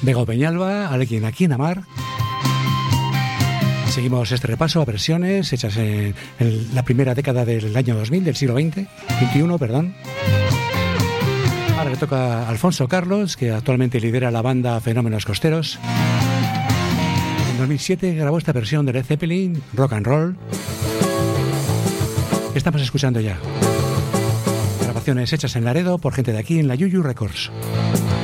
Bego Peñalba, Alekin Akin Amar. Seguimos este repaso a versiones hechas en la primera década del año 2000, del siglo XX, 21, perdón. Ahora le toca a Alfonso Carlos, que actualmente lidera la banda Fenómenos Costeros. En 2007 grabó esta versión de Led Zeppelin, Rock and Roll. Estamos escuchando ya. Grabaciones hechas en Laredo por gente de aquí en la Yuyu Records.